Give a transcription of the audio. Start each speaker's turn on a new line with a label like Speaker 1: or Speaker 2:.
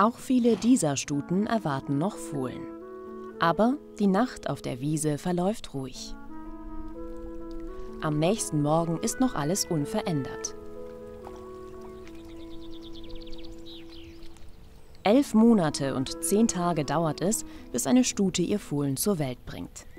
Speaker 1: Auch viele dieser Stuten erwarten noch Fohlen. Aber die Nacht auf der Wiese verläuft ruhig. Am nächsten Morgen ist noch alles unverändert. 11 Monate und 10 Tage dauert es, bis eine Stute ihr Fohlen zur Welt bringt.